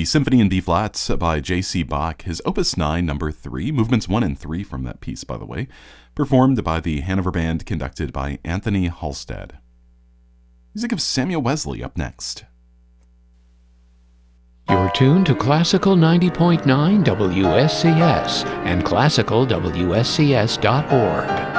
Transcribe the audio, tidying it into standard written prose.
the Symphony in D-flat by J.C. Bach, his Opus 9, number 3, movements 1 and 3 from that piece, by the way, performed by the Hanover Band, conducted by Anthony Halstead. Music of Samuel Wesley up next. You're tuned to Classical 90.9 WSCS and classicalwscs.org.